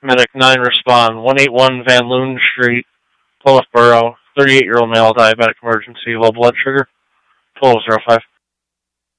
Medic 9 respond. 181 Van Loon Street, Plymouth Borough. 38-year-old male, diabetic emergency, low blood sugar. 1205.